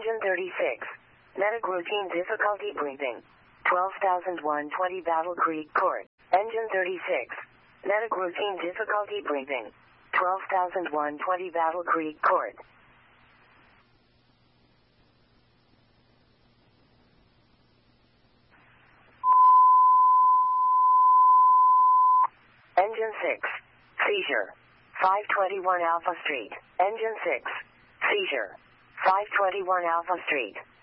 Engine 36. Medic routine difficulty breathing. 12,120 Battle Creek Court. Engine 36. Medic routine difficulty breathing. 12,120 Battle Creek Court. Engine 6. Seizure. 521 Alpha Street. Engine 6. Seizure. 521 Alpha Street.